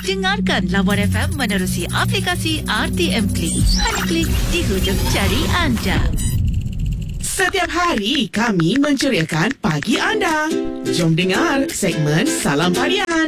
Dengarkan Labuan FM menerusi aplikasi RTM Klik. Hanya klik di hujung jari anda. Setiap hari kami menceriakan pagi anda. Jom dengar segmen Salam Harian.